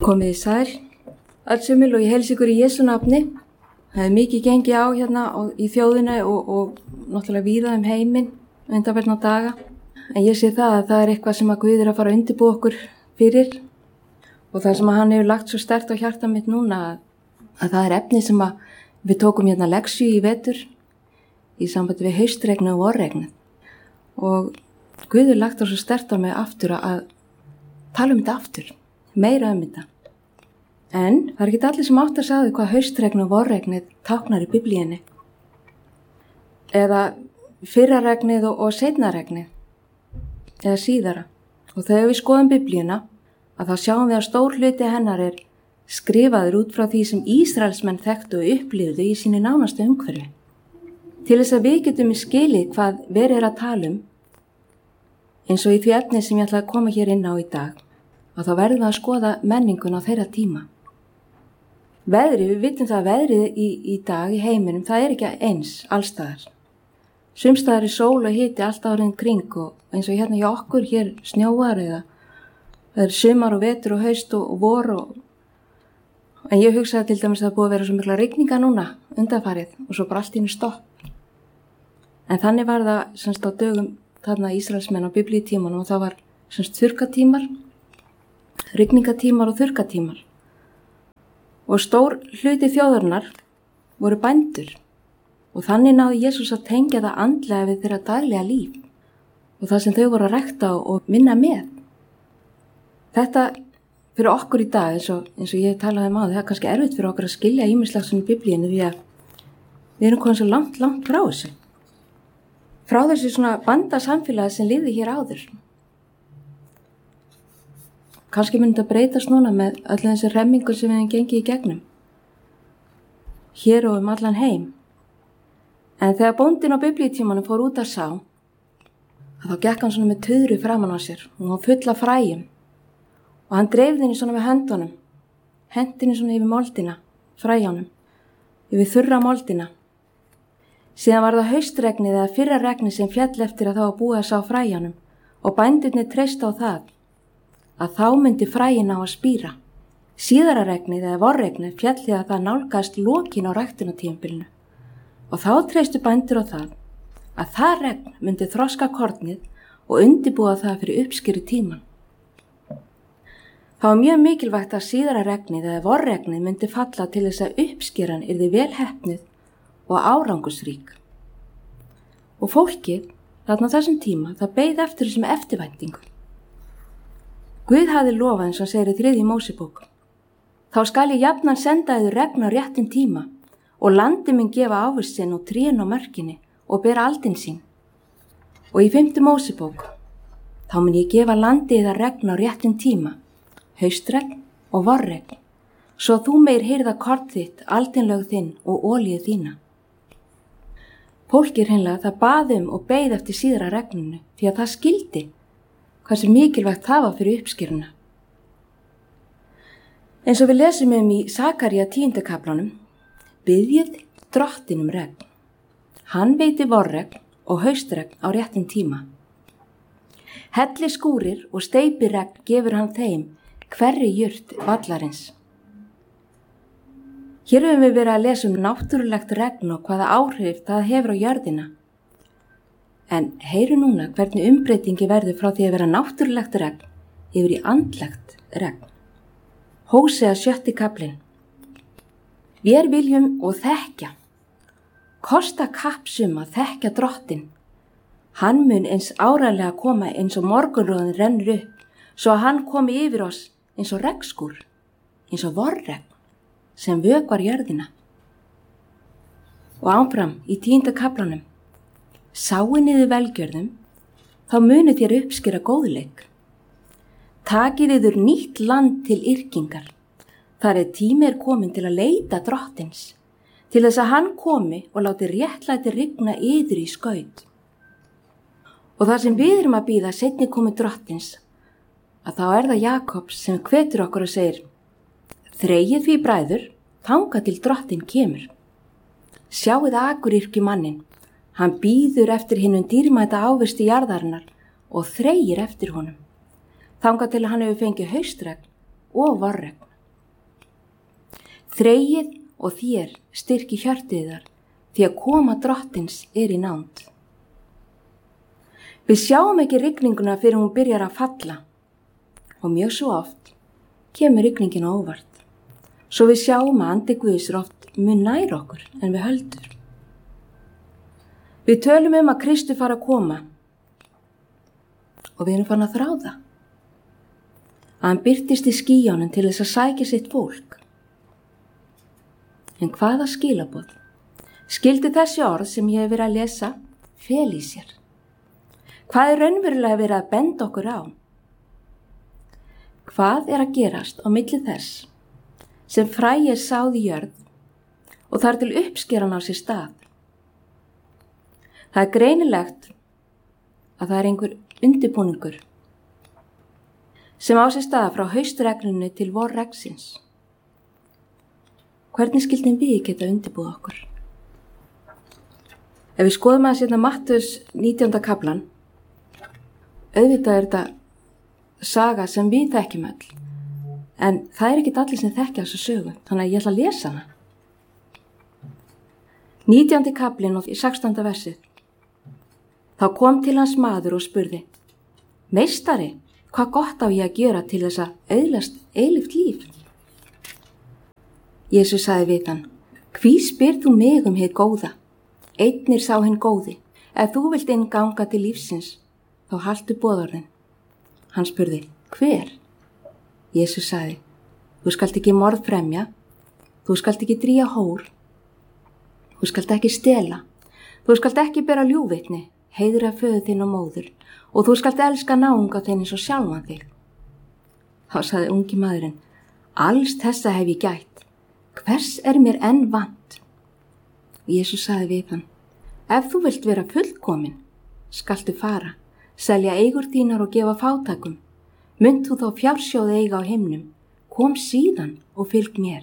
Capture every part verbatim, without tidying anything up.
Komið í sæl, allsumil og ég heilsa ykkur í Jesú nafni. Það er mikið gengið á hérna í þjóðina og, og náttúrulega víða um heiminn undanfarna daga. En ég sé það að það er eitthvað sem að Guð er að fara að undirbúa okkur fyrir og það sem að hann hefur lagt svo sterkt á hjarta mitt núna að, að það er efni sem að við tókum hérna leksju í vetur í sambandi við haustregnu og vorregnu. Og Guð er lagt á svo sterkt á mig aftur að tala um þetta aftur, meira um þetta. En það er ekki allir sem átt að sagði hvað haustregn og vorregnið táknar í biblíunni. Eða fyrraregnið og, og seinnaregnið. Eða síðara. Og þegar við skoðum biblíuna, að þá sjáum við að stór hluti hennar er skrifaður út frá því sem Ísraelsmenn þekktu og upplifðu í sínu nánastu umhverfi. Til þess að við getum skilið hvað verið er að tala um, eins og í því efni sem ég ætla að koma hér inn á í dag, að þá verðum við að skoða menningun á þeirra tíma. Veðrið, við vitum það að veðrið í, í dag í heiminum, það er ekki eins allstaðar. Sumstaðar er sól og hiti allt árið kring og eins og hérna hjá okkur hér snjóar eða það er sumar og vetur og haust og, og vor og en ég hugsaði til dæmis að það búið að vera svo mikla rigninga núna undanfarið og svo bara allt í einu stopp. En þannig var það semst á dögum þarna Ísraelsmenn á biblíutímanum og það var semst þurrkatímar, rigningatímar og þurrkatímar. Og stór hluti þjóðarinnar voru bændur og þannig náði Jesús að tengja það andlega við þeirra daglega líf og það sem þau voru að rækta og minna með. Þetta fyrir okkur í dag, eins og, eins og ég talaði um á það, það er kannski erfitt fyrir okkur að skilja ýmislegt svona í biblíunni því að við erum komið svo langt, langt frá þessu. Frá þessu svona bandasamfélagi sem lifði hér áður. Kannski myndi þetta breytast núna með allir þessi remmingur sem við hefum gengið í gegnum. Hér og um allan heim. En þegar bóndinn á biblíutímanum fór út að sá, að þá gekk hann svona með tuðru framan á sér og hann full af fræjum. Og hann dreifði henni svona með höndunum, hendi henni svona yfir moldina, fræjánum, yfir þurra moldina. Síðan var það haustregnið eða fyrra regnið sem fjall eftir að þá að búa að sá fræjánum og bændurnir treysta á það. Að þá myndi fræin á að spíra. Síðara regnið eða vorregnið fjallið að það nálgast lokin á ræktunartímabilinu. Og þá treystu bændur á það að það regn myndi þroska kornið og undirbúa það fyrir uppskýru tíman. Það var mjög mikilvægt að síðara regnið eða vorregnið myndi falla til þess að uppskýran yrði vel heppnuð og árangusrík. Og fólkið, þarna þessum tíma, það beið eftir þessum eftirvæntingu. Guð hafði lofað eins og hann segir í þriðju Mósebók. Þá skal ég jafnan senda yður regn á réttum tíma og landi mun gefa ávist sinn og trén á mörkinni og bera aldin sín. Og í fimmtu Mósebók, þá mun ég gefa landi yðar regn á réttum tíma, haustregn og vorregn, svo þú meir hirða korn þitt, aldinlög þinn og olíu þína. Fólkið hreinlega það bað um og beið eftir síðara regninu því að það skildi hvað sem mikilvægt það var fyrir uppskýruna. Eins og við lesum um í Sakaría tíunda kaflanum, biðjið drottin um regn. Hann veiti vorregn og haustregn á réttin tíma. Helli skúrir og steypi regn gefur hann þeim hverri jurt vallarins. Hér höfum við verið að lesa um náttúrulegt regn og hvaða áhrif það hefur á jörðina. En heyru núna hvernig umbreytingi verður frá því að vera náttúrulegt regn yfir í andlegt regn. Hósea sjötti kaflinn. Vér viljum og þekkja. Kosta kappsum að þekkja drottin. Hann mun eins áralega koma eins og morgunröðin rennur upp, svo að hann komi yfir oss eins og regnskúr, eins og vorregn sem vökvar jörðina. Og áfram í tíunda kaflanum. Sáu niður velgjörðum, þá munið þér uppskýra góðleik. Takið yður nýtt land til yrkingar. Þar er tími er komin til að leita drottins, til þess að hann komi og láti réttlæti rigna yður í skaut. Og það sem við erum að bíða seinni komi drottins, að þá er það Jakobs sem hvetur okkur og segir, þreyið því bræður, þangað til drottin kemur. Sjáið akuryrkju mannin, hann bíður eftir hinum dýrmæta ávisti jarðarinnar og þreyir eftir honum. Þangað til hann hefur fengið haustregn og vorregn Þreyið og þér styrki hjörtuðar, því að koma drottins er í nánd. Við sjáum ekki rigninguna fyrir hún byrjar að falla og mjög svo oft kemur rigningin á óvart. Svo við sjáum að andi Guðs er oft mun nær okkur en við höldum. Við tölum um að Kristi fara að koma og við erum farin að þrá það. Að hann birtist í skýjunum til þess að sækja sitt fólk. En hvaða skilaboð skildi þessi orð sem ég hef verið að lesa fel í sér? Hvað er raunverulega verið að benda okkur á? Hvað er að gerast á milli þess sem fræ er sáð í jörð og þar til uppskeran á sér stað? Það er greinilegt að það er einhver undirbúningur sem á sér stað frá haustregninu til vorregnsins. Hvernig skildum við geta undirbúið okkur? Ef við skoðum að sérna Mattheus nítjánda kaflan, auðvitað er þetta saga sem við þekkjum öll, en það er ekkit allir sem þekkja þessu sögu, þannig að ég ætla að lesa hana. nítjándi kaflinn og sextánda versið. Þá kom til hans maður og spurði: Meistari, hvað gott á ég að gera til þess að öðlast eilíft líf? Jesús sagði við hann: Hví spyrð þú mig um hið góða? Einn er sá hinn góði. Ef þú vilt inn ganga til lífsins, þá haltu boðorðin. Hann spurði: Hver? Jesús sagði: Þú skalt ekki morð fremja, þú skalt ekki dría hór, þú skalt ekki stela, þú skalt ekki bera ljúgvitni, heiðra föður þinn og móður, og þú skalt elska náunga þinn eins og sjálfan þig. Þá sagði ungi maðurinn: Alls þessa hef ég gætt. Hvers er mér enn vant? Jesús sagði við hann: Ef þú vilt vera fullkomin, skaltu fara, selja eigur þínar og gefa fátækum. Munt þú þá fjársjóð eiga á himnum, kom síðan og fylg mér.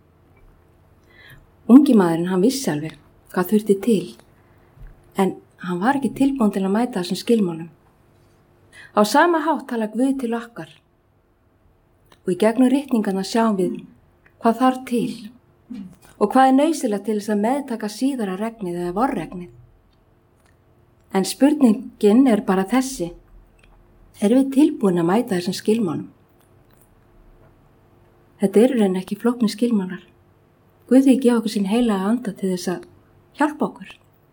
Ungi maðurinn, hann vissi alveg hvað þurfti til, en hann var ekki tilbúinn til að mæta þessum skilmálum. Á sama hátt tala Guð til okkar og í gegnum ritningarna sjáum við hvað þarf til og hvað er nauðsynlegt til þess að meðtaka síðara regnið eða vorregnið. En spurningin er bara þessi: erum við tilbúin að mæta þessum skilmálum? Þetta eru reyna ekki flóknir skilmálar. Guð því gefa okkur sín heilaga anda til þess að hjálpa okkur.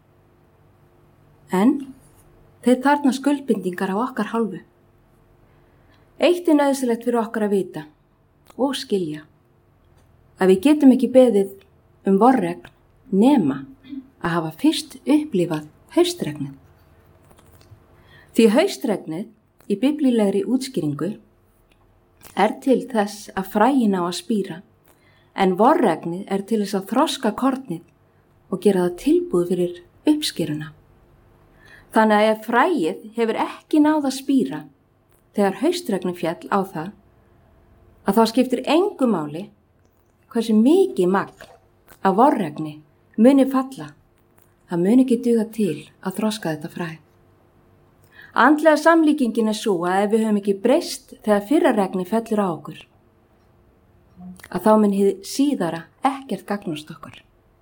En þeir þarna skuldbindingar á okkar hálfu. Eitt er nauðsynlegt fyrir okkar að vita og skilja, að við getum ekki beðið um vorregn nema að hafa fyrst upplifað haustregnið. Því haustregnið í biblílegri útskýringu er til þess að fræin á að spíra, en vorregnið er til þess að þroska kornið og gera það tilbúð fyrir uppskýruna. Þannig að ef fræið hefur ekki náð að spíra þegar haustregnið fjall á það, að þá skiptir engu máli hversu mikið magn af vorregni muni falla, það muni ekki duga til að þroska þetta fræ. Andlega samlíkingin er svo að ef við höfum ekki breyst þegar fyrra regni fellur á okkur, að þá mun hið síðara ekkert gagnast okkur.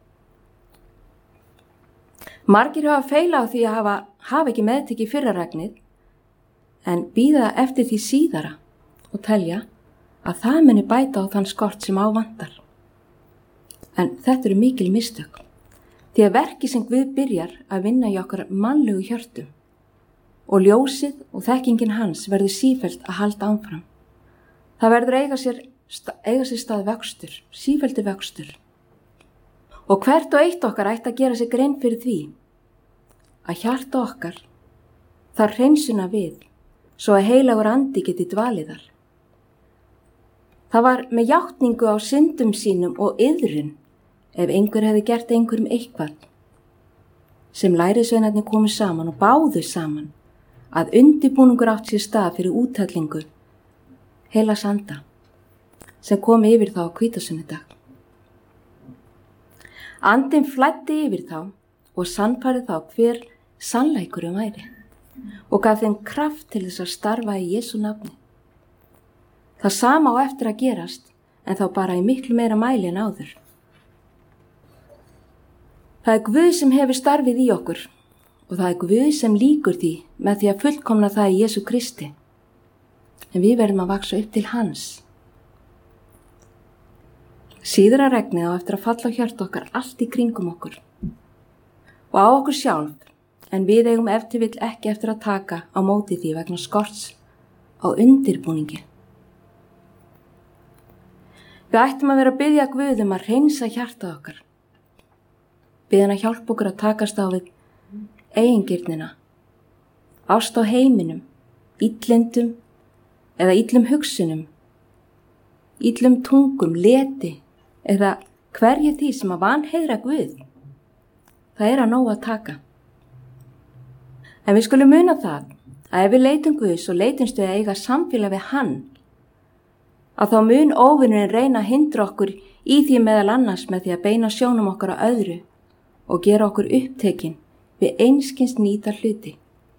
Margir hafa feila á því að hafa, hafa ekki meðtekið fyrra regnið, en bíða eftir því síðara og telja að það muni bæta á þann skort sem á vantar. En þetta eru mikil mistök, því að verki sem Guð byrjar að vinna í okkar mannlegu hjörtum og ljósið og þekkingin hans verður sífellt að halda áfram. Það verður eiga sér, eiga sér stað vöxtur, sífelldur vöxtur. Og hvert og eitt okkar ætti að gera sér grein fyrir því að hjarta okkar þarf hreinsuna við, svo að heilagur andi geti dvaliðar. Það var með játningu á syndum sínum og iðrun ef einhver hefði gert einhverjum eitthvað, sem lærisveinarnir komu saman og báðu saman að undirbúningur átt sér stað fyrir úthellingu heilags anda sem kom yfir þá á hvítasunnudag. Andinn flæddi yfir þá og sannfærði þá hver sannleikurinn væri og gaf þeim kraft til þess að starfa í Jesú nafni. Það sama á eftir að gerast en þá bara í miklu meira mæli en áður. Það er Guð sem hefur starfið í okkur og það er Guð sem líkur því með því að fullkomna það í Jesú Kristi. En við verðum að vaksa upp til hans. Síðara regnið á eftir að falla á hjörtu okkar allt í kringum okkur og á okkur sjálf, en við eigum eftir vill ekki eftir að taka á móti því vegna skorts á undirbúningi. Við ættum að vera að biðja Guð um að hreinsa hjartað okkar. Biðja hann að hjálpa okkur að takast á við eigingirnina, ást á heiminum, illindum eða illum hugsunum, illum tungum, leti eða hverju því sem að vanheiðra Guð. Það er að nóg að taka. En við skulum muna það að ef við leitum Guðs og leitumst við að eiga samfélag við hann, að þá mun óvinurinn reyna að hindra okkur í því meðal annars með því að beina sjónum okkar á öðru og gera okkur upptekin við einskins nýta hluti.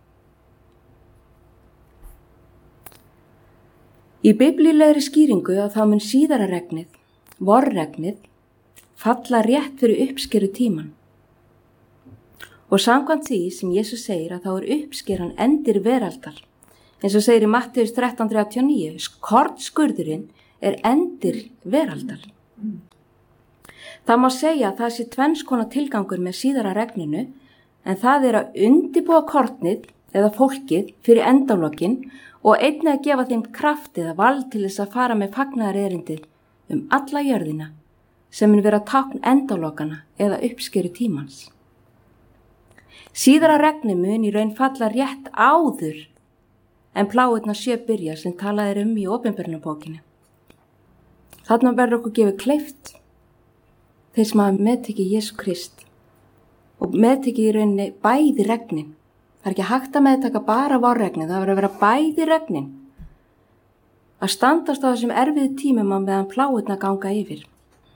Í biblíulegri skýringu að þá mun síðara regnið, vorregnið, falla rétt fyrir uppskeru tíman. Og samkvæmt því sem Jesús segir að þá er uppskeran endir veraldar. Eins og segir í Mattheus þrettán þrjátíu og níu, kornskurðurinn er endir veraldar. Það má segja að það sé tvenns konar tilgangur með síðara regninu, en það er að undirbúa kornið eða fólkið fyrir endalokkin og einnig að gefa þeim kraft eða vald til þess að fara með fagnaðarerindið um alla jörðina sem mun vera tákn endalokana eða uppskeru tímans. Síðara regnið mun í raun falla rétt áður en plágurnar sjö byrja sem talað er um í Opinberunarbókinni. Þarna verður okkur gefið kleift þeir sem hafa meðtekið Jesú Krist og meðtekið í rauninni bæði regnin. Það er ekki hægt að meðtaka bara vorregnin, það verður að vera bæði regnin. Að standast á þessum erfiðu tímum á meðan plágurnar ganga yfir.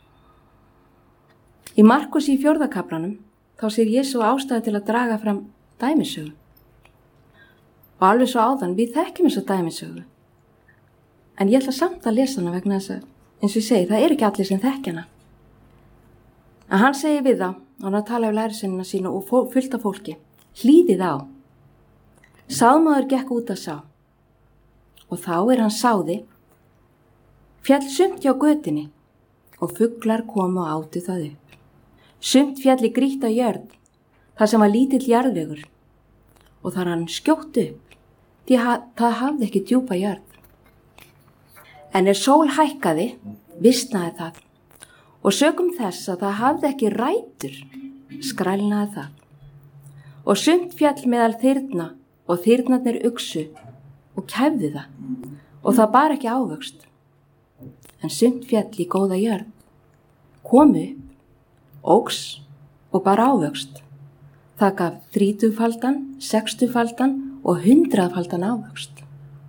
Í Markus í fjórða kaflanum þá sér Jesú ástæðu til að draga fram dæmisögu. Og alveg svo áðan, við þekkjum þessa dæmisögu. En ég ætla samt að lesa hana vegna þess að, eins og ég segi, það er ekki allir sem þekkja hana. En hann segir við þá, hann er að tala um lærisveinina sína og fullt af fólki, hlýðið á. Sáðmaður gekk út að sá. Og þá er hann sáði, fjall sumt hjá götunni og fuglar komu og átu það upp. Sumt fjalli grýtt á jörð, þar sem var lítill jarðvegur og þar hann skjótt upp, því að það hafði ekki djúpa jörð. En er sól hækkaði, visnaði það og sökum þess að það hafði ekki rætur, skrælnaði það. Og sumt fjall meðal þyrna og þyrnarnir uxu og kæfði það og það bar ekki ávöxt. En sumt fjall í góða jörð, komu upp, óks og bar ávöxt. Það gaf þrítugfaldan, sextugfaldan og hundraðfaldan ávöxt.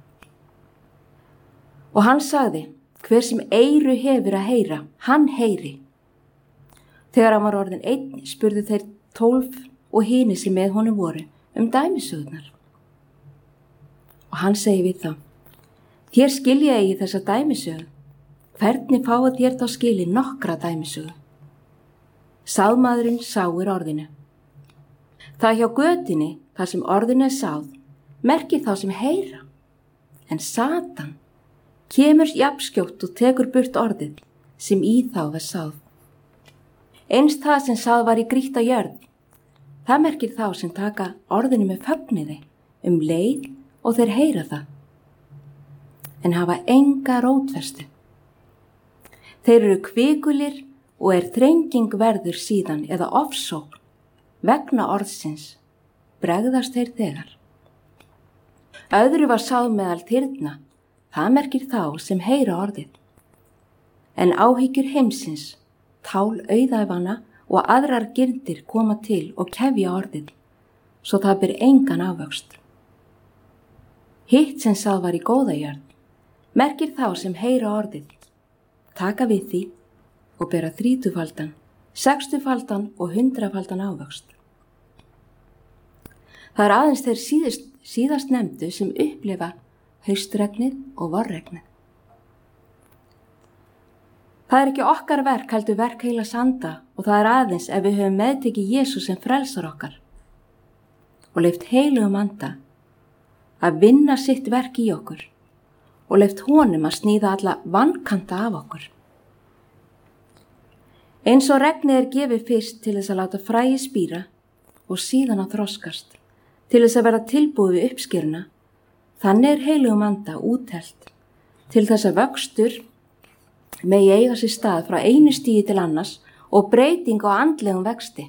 Og hann sagði, hver sem eyru hefur að heyra, hann heyri. Þegar hann var orðin einn, spurðu þeir tólf og hini sem með honum voru um dæmisögurnar. Og hann segi við þá, þér skilja eigi þessa dæmisögu, hvernig fáið þér þá skili nokkra dæmisögu? Sáðmaðurinn sáir orðinu. Það hjá götunni, þar sem orðinu er sáð, merkir þá sem heyra. En Satan kemur jafnskjótt og tekur burt orðið sem í þá var sáð. Eins það sem sáð var í grýtt á jörð, það merkir þá sem taka orðinu með fögniði um leið og þeir heyra það. En hafa enga rótfestu. Þeir eru kvikulir og er þrenging verður síðan eða ofsókn vegna orðsins, bregðast þeir þegar. Öðru var sáð meðal þyrna, það merkir þá sem heyra orðið. En áhyggjur heimsins, tál auðæfana og aðrar gildir koma til og kefja orðið, svo það ber engan ávöxt. Hitt sem sáð var í góða jörð, merkir þá sem heyra orðið, taka við því og bera þrítugfaldan, sextugfaldan og hundraðfaldan ávöxt. Það er aðeins þeir síðast, síðast nefndu sem upplifa haustregnið og vorregnið. Það er ekki okkar verk heldur verk heilags anda og það er aðeins ef við höfum meðtekið Jesús sem frelsar okkar og leyft heilugum anda að vinna sitt verk í okkur og leyft honum að sníða alla vankanta af okkur. Eins og regnið er gefið fyrst til þess að láta fræið spíra og síðan að þroskast, til þess að vera tilbúið við uppskýruna, þannig er heilugum anda úthelt til þess að vöxtur megi eiga sér stað frá einu stigi til annars og breyting á andlegum vexti.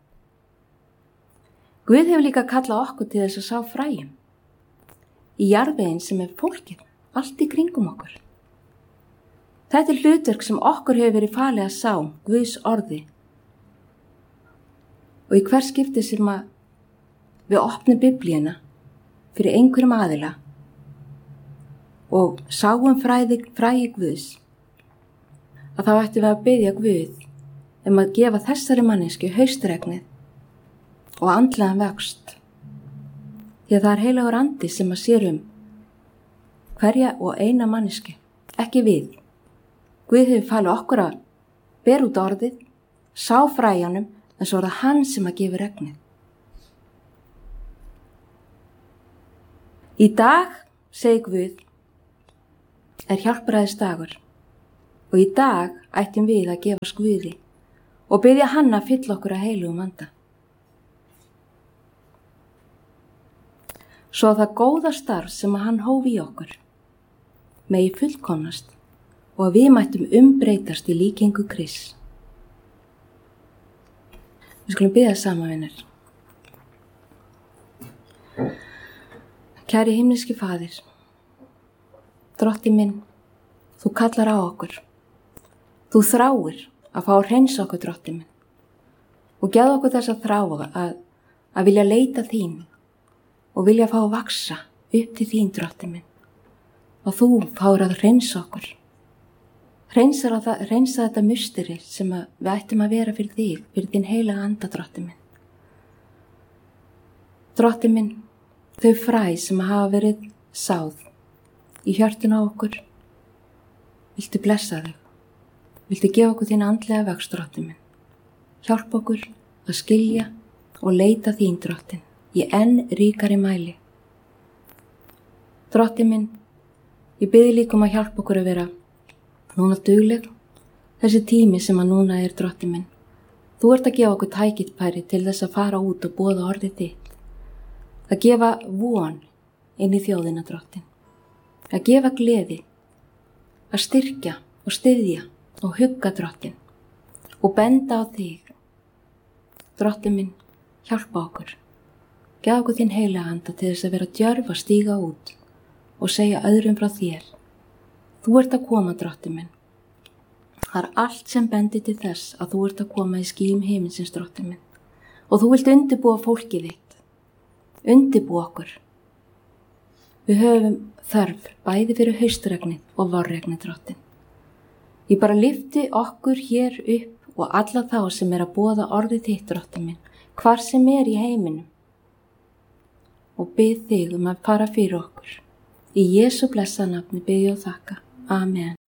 Guð hefur líka kallað okkur til þess að sá fræjum í jarðveginn sem er fólkið, allt í kringum okkur. Þetta er hlutverk sem okkur hefur verið falið að sá, Guðs orði. Og í hver skipti sem að við opnum Biblíuna fyrir einhverjum aðila og sáum fræði, fræði Guðs, að þá ættum við að biðja Guð um að gefa þessari mannesku haustregnið og andlegan vöxt. Því að það er heilagur andi sem að sér um hverja og eina mannesku, ekki við. Guð hefur falið okkur að bera út orðið, sá fræjanum, en svo er það hann sem að gefa regnið. Í dag, segi Guð, er hjálpræðisdagur og í dag ættum við að gefa Guði og biðja hann að fylla okkur að heilugum anda. Svo það góða starf sem að hann hóf í okkur megi fullkomnast og að við mættum umbreytast í líkingu Krists. Við skulum biðja saman, vinir. Kæri himneski Faðir, Drotti minn, þú kallar á okkur. Þú þráir að fá að hreinsa okkur, Drotti minn, og gefðu okkur þess að þrá að, að vilja leita þín og vilja fá að vaksa upp til þín, Drotti minn, og þú fáir að hreinsa okkur. Hreinsa, það, hreinsa þetta musteri sem við ættum að vera fyrir þig, fyrir þín heilaga anda, Drotti minn. Drotti minn, þau fræ sem hafa verið sáð í hjörtun á okkur, viltu blessa þau, viltu gefa okkur þín andlega vöxt, Drotti minn. Hjálpa okkur að skilja og leita þín, Drottin, í enn ríkari mæli. Drotti minn, ég biði líka um að hjálpa okkur að vera núna dugleg, þessi tími sem að núna er, Drotti minn. Þú ert að gefa okkur tækifæri til þess að fara út og boða orðið þitt. Að gefa von inn í þjóðina, Drottin. Að gefa gleði, að styrkja og styðja og hugga, Drottin. Og benda á þig. Drotti minn, hjálpa okkur. Gef okkur þín heilaga anda til þess að vera djörf að stíga út og segja öðrum frá þér. Þú ert að koma, Drotti minn. Það er allt sem bendir til þess að þú ert að koma í skýjum himinsins, Drotti minn. Og þú vilt undirbúa fólkið þitt. Undirbúa okkur. Við höfum þörf bæði fyrir haustregnið og vorregnið, Drottin. Ég bara lyfti okkur hér upp og alla þá sem er að boða orðið þitt, Drotti minn, hvar sem er í heiminum. Og bið þig um að fara fyrir okkur. Í Jesú blessa nafni bið ég og þakka. Amen.